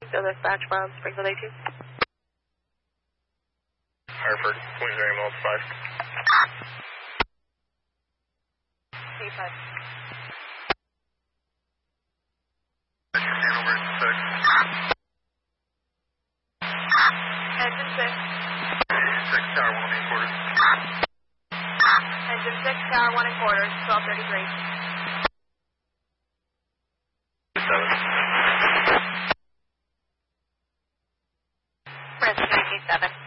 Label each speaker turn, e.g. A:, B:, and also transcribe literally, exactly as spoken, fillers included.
A: Still dispatch from Springfield A two.
B: Hartford, point zero miles five.
A: A five.
B: Number six.
A: Engine six.
B: Six, tower one and quarters.
A: Engine six, tower one and quarters, twelve thirty-three.
B: Seven.
A: Present nineteen seven.